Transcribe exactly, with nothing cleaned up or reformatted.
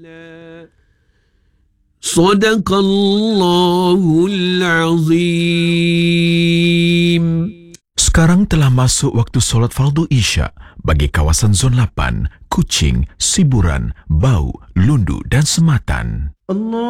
Sadaqallahul azim. Sekarang telah masuk waktu solat fardu Isya bagi kawasan Zon lapan, Kuching, Siburan, Bau, Lundu dan Sematan. Allah